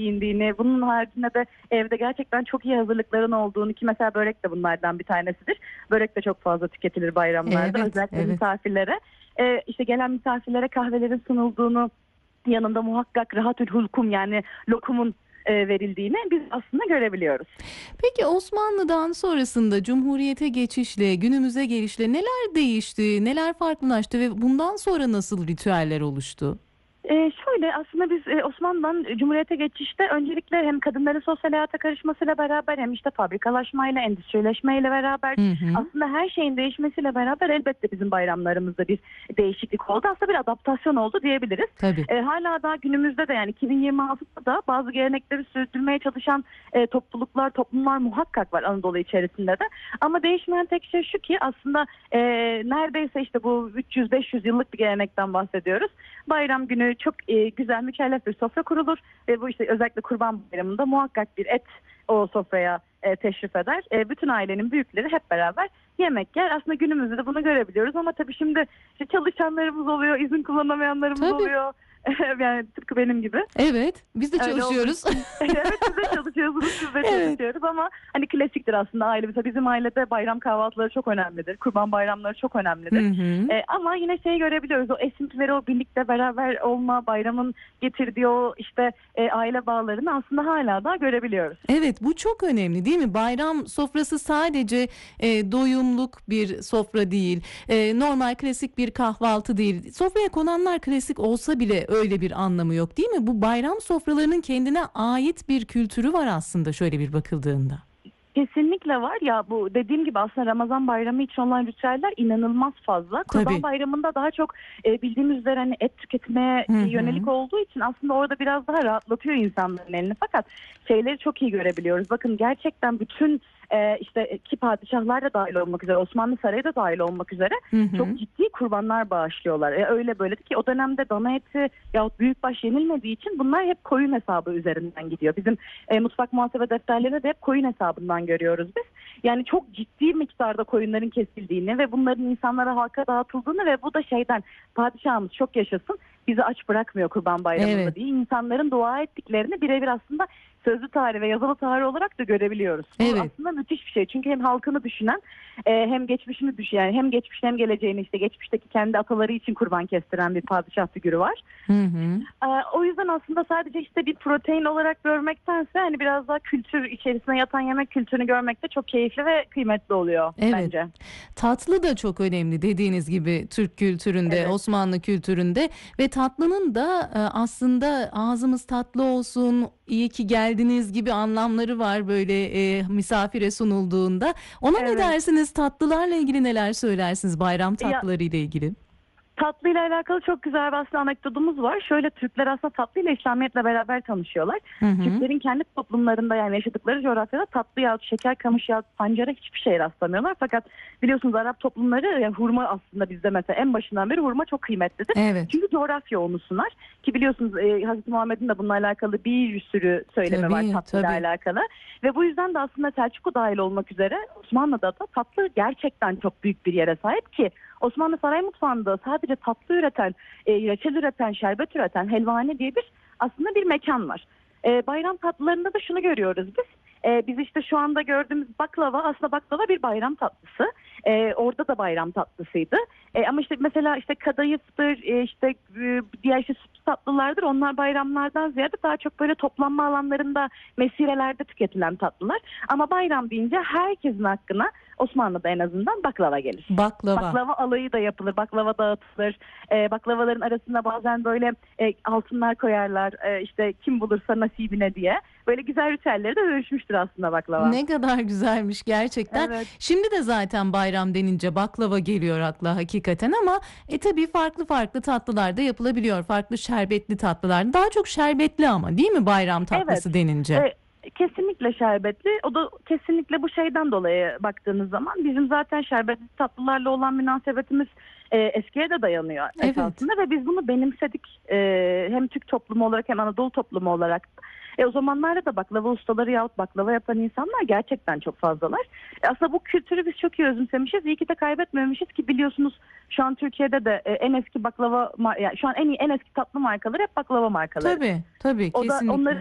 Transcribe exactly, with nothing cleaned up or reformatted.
giyindiğini, bunun haricinde de evde gerçekten çok iyi hazırlıkların olduğunu, ki mesela börek de bunlardan bir tanesidir. Börek de çok fazla tüketilir bayramlarda, Evet, özellikle evet. misafirlere. Ee, işte gelen misafirlere kahvelerin sunulduğunu, yanında muhakkak rahatül hulkum yani lokumun e, verildiğini biz aslında görebiliyoruz. Peki Osmanlı'dan sonrasında Cumhuriyete geçişle, günümüze gelişle neler değişti, neler farklılaştı ve bundan sonra nasıl ritüeller oluştu? Ee, şöyle aslında biz e, Osmanlı'dan Cumhuriyet'e geçişte öncelikle hem kadınların sosyal hayata karışmasıyla beraber hem işte fabrikalaşmayla, endüstrileşmeyle beraber Hı hı. aslında her şeyin değişmesiyle beraber elbette bizim bayramlarımızda bir değişiklik oldu. Aslında bir adaptasyon oldu diyebiliriz. Tabii. Ee, hala da günümüzde de yani iki bin yirmi altıda da bazı gelenekleri sürdürmeye çalışan e, topluluklar, toplumlar muhakkak var Anadolu içerisinde de. Ama değişmeyen tek şey şu ki aslında e, neredeyse işte bu üç yüz beş yüz yıllık bir gelenekten bahsediyoruz. Bayram günü çok e, güzel, mükellef bir sofra kurulur ve bu işte özellikle Kurban Bayramı'nda muhakkak bir et o sofraya e, teşrif eder. E, bütün ailenin büyükleri hep beraber yemek yer. Aslında günümüzde de bunu görebiliyoruz ama tabii şimdi işte çalışanlarımız oluyor, izin kullanamayanlarımız Tabii. oluyor. Yani tıpkı benim gibi. Evet, biz de Öyle olduğu çalışıyoruz. için- Evet, siz de çalışıyorsunuz, biz de Evet. çalışıyoruz ama hani klasiktir aslında aile. Mesela bizim ailede bayram kahvaltıları çok önemlidir. Kurban bayramları çok önemlidir. Hı hı. Ee, ama yine şeyi görebiliyoruz. O esintileri, o birlikte beraber olma, bayramın getirdiği o işte e, aile bağlarını aslında hala da görebiliyoruz. Evet, bu çok önemli değil mi? Bayram sofrası sadece e, doyumluk bir sofra değil, e, normal klasik bir kahvaltı değil. Sofraya konanlar klasik olsa bile öyle bir anlamı yok değil mi? Bu bayram sofralarının kendine ait bir kültürü var aslında şöyle bir bakıldığında. Kesinlikle var ya, bu dediğim gibi aslında Ramazan bayramı için olan ritüeller inanılmaz fazla. Kurban Tabii. bayramında daha çok e, bildiğimiz üzere hani et tüketmeye Hı e, hı. yönelik olduğu için aslında orada biraz daha rahatlatıyor insanların elini. Fakat şeyleri çok iyi görebiliyoruz. Bakın gerçekten bütün e, işte ki padişahlar da dahil olmak üzere, Osmanlı Sarayı da dahil olmak üzere Hı çok hı. ciddi kurbanlar bağışlıyorlar. E, öyle böyle ki o dönemde dana eti yahut büyükbaş yenilmediği için bunlar hep koyun hesabı üzerinden gidiyor. Bizim e, mutfak muhasebe defterlerinde de hep koyun hesabından görüyoruz biz. Yani çok ciddi miktarda koyunların kesildiğini ve bunların insanlara, halka dağıtıldığını ve bu da şeyden, padişahımız çok yaşasın, bizi aç bırakmıyor Kurban Bayramı'nda Evet. diye insanların dua ettiklerini birebir aslında sözlü tarih ve yazılı tarih olarak da görebiliyoruz. Bu Evet. aslında müthiş bir şey. Çünkü hem halkını düşünen e, hem geçmişini düşünen, hem geçmişini hem geleceğini, işte geçmişteki kendi ataları için kurban kestiren bir padişah figürü var. Hı hı. Ee, O yüzden aslında sadece işte bir protein olarak görmektense hani biraz daha kültür içerisine yatan yemek kültürünü görmek de çok keyifli ve kıymetli oluyor Evet. bence. Tatlı da çok önemli dediğiniz gibi Türk kültüründe, Evet. Osmanlı kültüründe ve tatlının da e, aslında ağzımız tatlı olsun, iyi ki geldiniz gibi anlamları var böyle e, misafire sunulduğunda. Ona ne Evet. dersiniz? Tatlılarla ilgili neler söylersiniz? Bayram Ya, tatlıları ile ilgili. tatlıyla alakalı çok güzel bir aslında anekdotumuz var. Şöyle, Türkler aslında tatlıyla İslamiyet'le beraber tanışıyorlar. Hı hı. Türklerin kendi toplumlarında, yani yaşadıkları coğrafyada tatlı yahut şeker, kamış yahut pancara hiçbir şeye rastlamıyorlar. Fakat biliyorsunuz Arap toplumları, yani hurma aslında bizde mesela en başından beri hurma çok kıymetlidir. Evet. Çünkü coğrafya onu sunar. Ki biliyorsunuz e, Hazreti Muhammed'in de bununla alakalı bir sürü söylemi var Tabii, tatlıyla tabii. alakalı. Ve bu yüzden de aslında Selçuklu dahil olmak üzere Osmanlı'da da tatlı gerçekten çok büyük bir yere sahip ki Osmanlı saray mutfağında sadece tatlı üreten, e, reçel üreten, şerbet üreten, helvane diye bir aslında bir mekan var. E, bayram tatlılarında da şunu görüyoruz biz. E, biz işte şu anda gördüğümüz baklava, aslında baklava bir bayram tatlısı. E, orada da bayram tatlısıydı. E, ama işte mesela işte kadayıftır, e, işte e, diğer işte sütlü tatlılardır. Onlar bayramlardan ziyade daha çok böyle toplanma alanlarında, mesirelerde tüketilen tatlılar. Ama bayram deyince herkesin hakkına, Osmanlı'da en azından, baklava gelir. Baklava. Baklava alayı da yapılır, baklava dağıtılır. Ee, baklavaların arasında bazen böyle e, altınlar koyarlar, e, işte kim bulursa nasibine diye. Böyle güzel ritüelleri de dönüşmüştür aslında baklava. Ne kadar güzelmiş gerçekten. Evet. Şimdi de zaten bayram denince baklava geliyor akla hakikaten ama e tabii farklı farklı tatlılar da yapılabiliyor. Farklı şerbetli tatlılar. Daha çok şerbetli ama değil mi bayram Evet. tatlısı denince? E, Kesinlikle şerbetli. O da kesinlikle bu şeyden dolayı baktığınız zaman bizim zaten şerbetli tatlılarla olan münasebetimiz e, eskiye de dayanıyor Evet. esasında ve biz bunu benimsedik. E, hem Türk toplumu olarak hem Anadolu toplumu olarak. E, o zamanlarda da baklava ustaları yahut baklava yapan insanlar gerçekten çok fazlalar. E, aslında bu kültürü biz çok iyi özümsemişiz. İyi ki de kaybetmemişiz ki biliyorsunuz şu an Türkiye'de de e, en eski baklava, yani şu an en iyi en eski tatlı markaları hep baklava markaları. Tabii, tabii O da kesinlikle. onları